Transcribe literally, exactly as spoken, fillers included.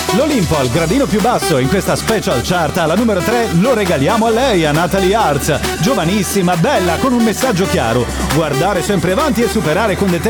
L'Olimpo al gradino più basso in questa special chart alla numero tre lo regaliamo a lei, a Natalie Arts, giovanissima, bella, con un messaggio chiaro: guardare sempre avanti e superare con determinazione